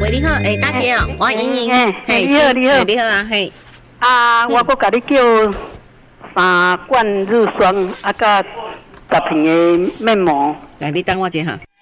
喂，你好，大姐哦，我莹莹，你好啊，嘿。 我阁甲你叫3罐日霜，甲10瓶的面膜。 来，你等我一下哈。